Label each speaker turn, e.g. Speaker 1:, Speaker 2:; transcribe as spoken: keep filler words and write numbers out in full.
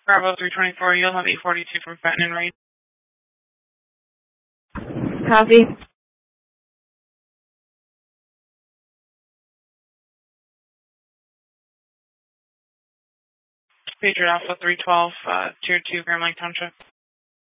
Speaker 1: Bravo three twenty-four, you'll have eight forty-two from Fenton and Reed.
Speaker 2: Copy.
Speaker 1: Patriot Alpha three twelve, uh, Tier two, Grand Lake Township.